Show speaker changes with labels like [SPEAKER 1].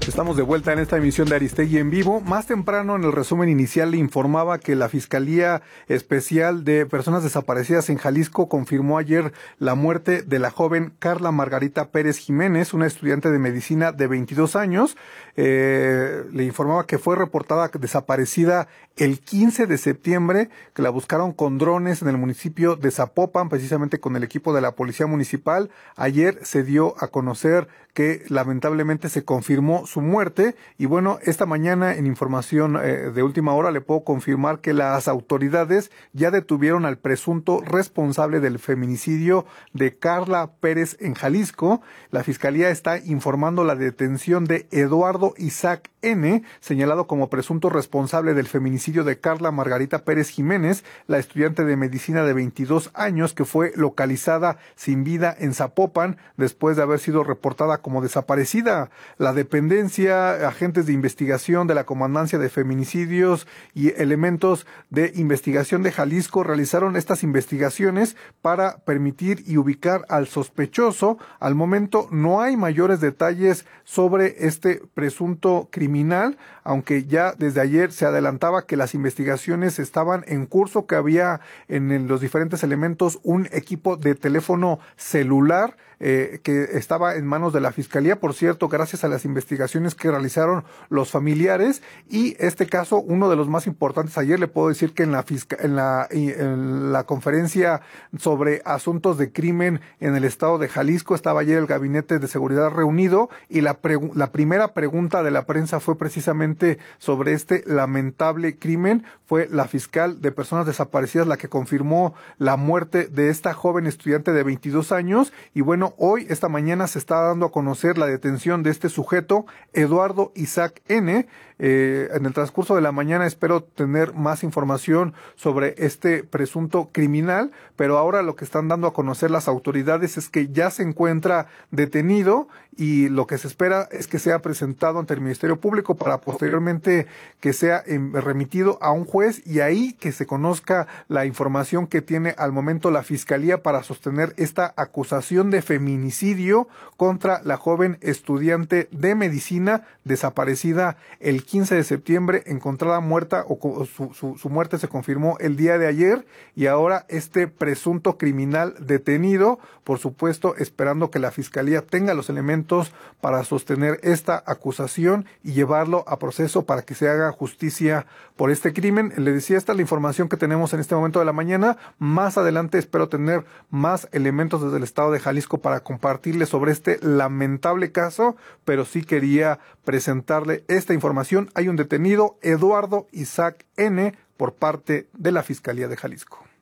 [SPEAKER 1] Estamos de vuelta en esta emisión de Aristegui en vivo. Más temprano, en el resumen inicial, le informaba que la Fiscalía Especial de Personas Desaparecidas en Jalisco confirmó ayer la muerte de la joven Carla Margarita Pérez Jiménez, una estudiante de medicina de 22 años. Le informaba que fue reportada desaparecida el 15 de septiembre, que la buscaron con drones en el municipio de Zapopan, precisamente con el equipo de la Policía Municipal. Ayer se dio a conocer que lamentablemente se confirmó su muerte, y bueno, esta mañana en información de última hora le puedo confirmar que las autoridades ya detuvieron al presunto responsable del feminicidio de Carla Pérez en Jalisco. La Fiscalía está informando la detención de Eduardo Isaac N., señalado como presunto responsable del feminicidio de Carla Margarita Pérez Jiménez, la estudiante de medicina de 22 años que fue localizada sin vida en Zapopan después de haber sido reportada como desaparecida. La dependencia, agentes de investigación de la Comandancia de Feminicidios y elementos de investigación de Jalisco realizaron estas investigaciones para permitir y ubicar al sospechoso. Al momento no hay mayores detalles sobre este presunto criminal, aunque ya desde ayer se adelantaba que las investigaciones estaban en curso, que había en los diferentes elementos un equipo de teléfono celular que estaba en manos de la Fiscalía, por cierto, gracias a las investigaciones que realizaron los familiares. Y este caso, uno de los más importantes, ayer le puedo decir que en la conferencia sobre asuntos de crimen en el estado de Jalisco estaba ayer el Gabinete de Seguridad reunido, y la primera pregunta de la prensa fue precisamente sobre este lamentable crimen. Fue la fiscal de personas desaparecidas la que confirmó la muerte de esta joven estudiante de 22 años. Y bueno, hoy, esta mañana, se está dando a conocer la detención de este sujeto, Eduardo Isaac N. En el transcurso de la mañana espero tener más información sobre este presunto criminal, pero ahora lo que están dando a conocer las autoridades es que ya se encuentra detenido, y lo que se espera es que sea presentado ante el Ministerio Público para posteriormente que sea remitido a un juez, y ahí que se conozca la información que tiene al momento la Fiscalía para sostener esta acusación de feminicidio contra la joven estudiante de medicina desaparecida el 15 de septiembre, encontrada muerta, o su muerte se confirmó el día de ayer, y ahora este presunto criminal detenido, por supuesto, esperando que la Fiscalía tenga los elementos para sostener esta acusación y llevarlo a proceso para que se haga justicia por este crimen. Le decía, esta es la información que tenemos en este momento de la mañana. Más adelante espero tener más elementos desde el estado de Jalisco para compartirles sobre este lamentable caso, pero sí quería presentarle esta información. Hay un detenido, Eduardo Isaac N., por parte de la Fiscalía de Jalisco.